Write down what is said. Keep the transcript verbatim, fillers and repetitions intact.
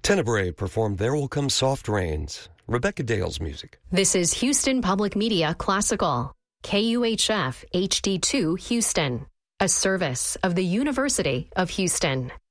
Tenebrae performed There Will Come Soft Rains, Rebecca Dale's music. This is Houston Public Media Classical, K U H F H D two Houston, a service of the University of Houston.